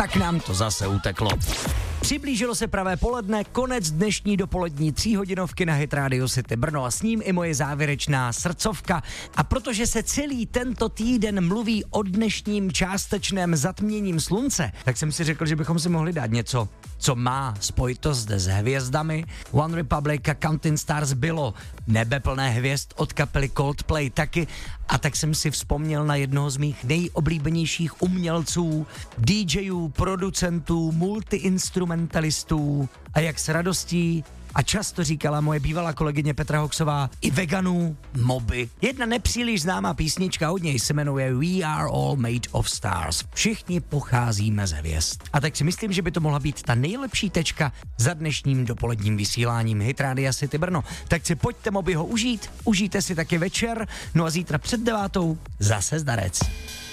tak nám to zase uteklo. Přiblížilo se pravé poledne, konec dnešní dopolední 3hodinovky na Hit Radio City Brno a s ním i moje závěrečná srdcovka. A protože se celý tento týden mluví o dnešním částečném zatměním slunce, tak jsem si řekl, že bychom si mohli dát něco, co má spojitost s hvězdami. One Republic a Counting Stars bylo, nebe plné hvězd od kapely Coldplay taky, a tak jsem si vzpomněl na jednoho z mých nejoblíbenějších umělců, DJů, producentů, multiinstrumentalistů a jak s radostí a často říkala moje bývalá kolegyně Petra Hoxová, i veganů, Moby. Jedna nepříliš známá písnička od něj se jmenuje We Are All Made of Stars. Všichni pocházíme z hvězd. A tak si myslím, že by to mohla být ta nejlepší tečka za dnešním dopoledním vysíláním Hit Radia City Brno. Tak si pojďte Mobyho užít, užijte si taky večer, no a zítra před 9 zase zdarec.